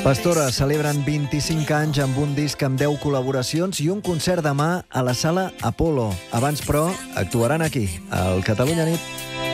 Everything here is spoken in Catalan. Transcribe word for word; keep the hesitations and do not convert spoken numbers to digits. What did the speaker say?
Pastora celebren vint-i-cinc anys amb un disc amb deu col·laboracions i un concert demà a la Sala Apolo. Abans, però, actuaran aquí, al Catalunya Nit.